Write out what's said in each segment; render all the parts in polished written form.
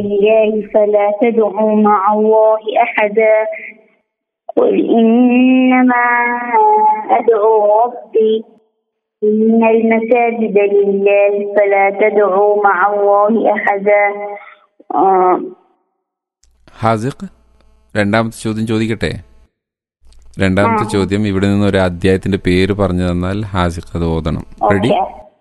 الله فلا تدعوا مع الله أحدا قل إنما أدعو ربي إن المساجد لله فلا تدعوا مع الله أحدا. ഹാസിഖ്, രണ്ടാമത്തെ ചോദ്യം ചോദിക്കട്ടെ? രണ്ടാമത്തെ ചോദ്യം ഇവിടെ നിന്ന് ഒരു അധ്യായത്തിന്റെ പേര് പറഞ്ഞു തന്നാൽ ഹാസിഖ് അത് ഓതണം. റെഡി?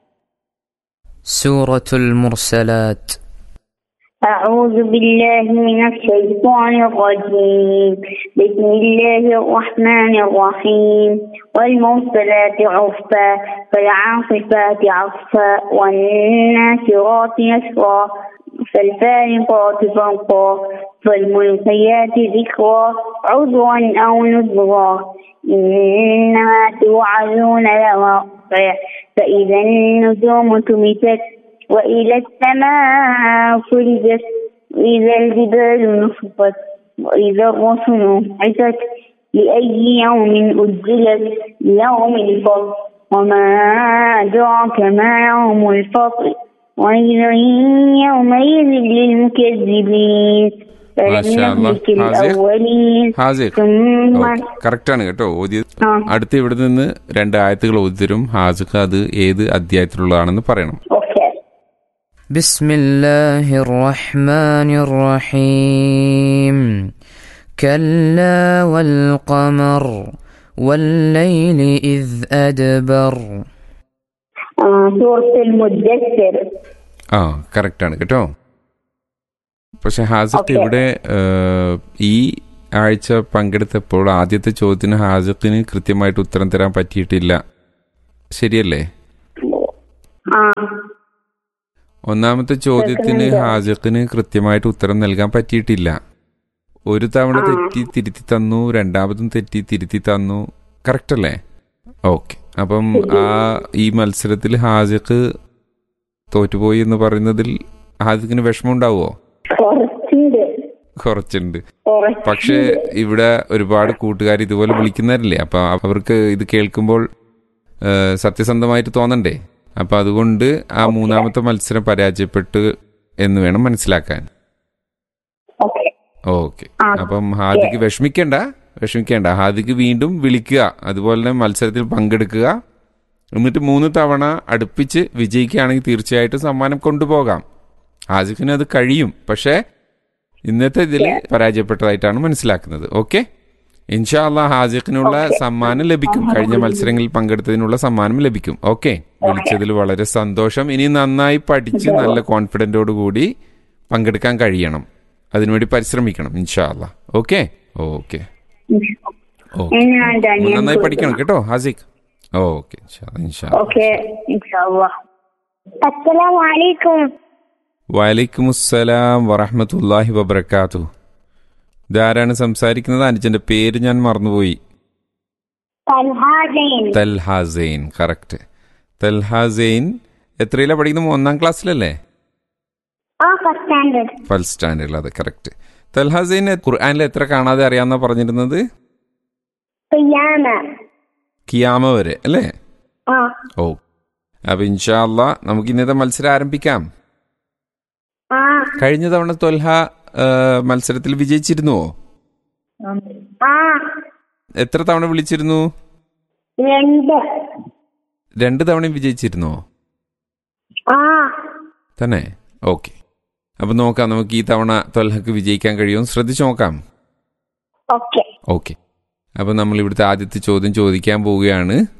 സൂറത്തുൽ മുർസലാത്ത്. أعوذ بالله من الشيطان الرجيم بسم الله الرحمن الرحيم والمرسلات عرفا فالعاصفات عصفا والناشرات نشرا فالفارقات فرقا فالملقيات ذكرا عذرا أو نذرا إنما توعدون لواقع فإذا النجوم تمتت وإلى السماء فرجت وإذا الجبال نصفت وإذا الرسل عتت لأي يوم أجلت يوم الفصل وما أدراك ما يوم الفصل ويل يومئذ للمكذبين. കറക്റ്റ് ആണ് കേട്ടോ. അടുത്ത് ഇവിടെ നിന്ന് 2 ആയത്തുകൾ ഓതിത്തരും. ഹാസിഖ് അത് ഏത് അധ്യായത്തിലുള്ളതാണെന്ന് പറയണം. ബിസ്മില്ലാഹിർ റഹ്മാനിർ റഹീം. കല്ലാ വൽ ഖമർ വല്ലൈലി ഇദ് അദ്ബർ. സൂറത്തുൽ മുദ്ദസ്സിർ. കറക്റ്റ് ആണ് കേട്ടോ. പക്ഷെ ഹാസിഖ് ഇവിടെ ഈ ആഴ്ച പങ്കെടുത്തപ്പോൾ ആദ്യത്തെ ചോദ്യത്തിന് ഹാസിഖിന് കൃത്യമായിട്ട് ഉത്തരം തരാൻ പറ്റിയിട്ടില്ല. ശരിയല്ലേ? ഒന്നാമത്തെ ചോദ്യത്തിന് ഹാസിഖിന് കൃത്യമായിട്ട് ഉത്തരം നൽകാൻ പറ്റിയിട്ടില്ല. ഒരു തവണ തെറ്റി തിരുത്തി തന്നു, രണ്ടാമതും തെറ്റി തിരുത്തി തന്നു. കറക്റ്റ് അല്ലേ? ഓക്കെ. അപ്പം ഈ മത്സരത്തിൽ ഹാസിഖ് തോറ്റുപോയി എന്ന് പറയുന്നതിൽ ഹാസിഖിന് വിഷമം ഉണ്ടാവുമോ? കുറച്ചുണ്ട്. പക്ഷെ ഇവിടെ ഒരുപാട് കൂട്ടുകാർ ഇതുപോലെ വിളിക്കുന്നവരല്ലേ, അപ്പൊ അവർക്ക് ഇത് കേൾക്കുമ്പോൾ സത്യസന്ധമായിട്ട് തോന്നണ്ടേ? അപ്പൊ അതുകൊണ്ട് ആ മൂന്നാമത്തെ മത്സരം പരാജയപ്പെട്ടു എന്ന് വേണം മനസ്സിലാക്കാൻ. ഓക്കെ. അപ്പം ഹാദിക്ക് വിഷമിക്കേണ്ട. ഹാദിക്ക് വീണ്ടും വിളിക്കുക, അതുപോലെ തന്നെ മത്സരത്തിൽ പങ്കെടുക്കുക. എന്നിട്ട് 3 തവണ അടുപ്പിച്ച് വിജയിക്കുകയാണെങ്കിൽ തീർച്ചയായിട്ടും സമ്മാനം കൊണ്ടുപോകാം. ഹാദിക്കിന് അത് കഴിയും. പക്ഷേ ഇന്നത്തെ ഇതിൽ പരാജയപ്പെട്ടതായിട്ടാണ് മനസ്സിലാക്കുന്നത്. ഓക്കെ, ഇൻഷാ അല്ലാഹ് ഹാസിഖിനുള്ള സമ്മാനം ലഭിക്കും. കഴിഞ്ഞ മത്സരങ്ങളിൽ പങ്കെടുത്തതിനുള്ള സമ്മാനം ലഭിക്കും. ഓക്കെ, വിളിച്ചതിൽ വളരെ സന്തോഷം. ഇനി നന്നായി പഠിച്ച് നല്ല കോൺഫിഡന്റോട് കൂടി പങ്കെടുക്കാൻ കഴിയണം. അതിനുവേണ്ടി പരിശ്രമിക്കണം ഇൻഷാ അല്ലാഹ്. ഓക്കെ. നന്നായി പഠിക്കണം കേട്ടോ ഹാസിഖ്. ഓക്കെ. അസ്സലാമു അലൈക്കും. വലൈക്കുമുസ്സലാം വറഹ്മത്തുള്ളാഹി വബറകാതുഹു. ഇതാരാണ് സംസാരിക്കുന്നത്? അനുജന്റെ പേര് ഞാൻ മറന്നുപോയി. തൽഹാസൈൻ. കറക്റ്റ്. തൽഹാസൈൻ എത്രയിലാ പഠിക്കുന്നത്? 1ാം ക്ലാസ്സിലല്ലേ? ഫസ്റ്റ് സ്റ്റാൻഡേർഡിൽ. അത് കറക്റ്റ്. തൽഹാസൈൻ ഖുർആനിൽ എത്ര കാണാതെ അറിയാന്നാ പറഞ്ഞിരുന്നത്? ഖിയാമ വരെ അല്ലേ? ഓ, അപ്പൊ ഇൻഷാ അല്ലാഹ് നമുക്ക് ഇന്നത്തെ മത്സരം ആരംഭിക്കാം. കഴിഞ്ഞ തവണ തൊൽഹ മത്സരത്തിൽ വിജയിച്ചിരുന്നുവോ? എത്ര തവണ വിളിച്ചിരുന്നു? 2 തവണയും വിജയിച്ചിരുന്നോ? തന്നെ. ഓക്കെ. അപ്പൊ നോക്കാം നമുക്ക് ഈ തവണ തൊൽഹക്ക് വിജയിക്കാൻ കഴിയുമോ ശ്രദ്ധിച്ചു നോക്കാം. ഓക്കെ. അപ്പൊ നമ്മൾ ഇവിടുത്തെ ആദ്യത്തെ ചോദ്യം ചോദിക്കാൻ പോവുകയാണ്.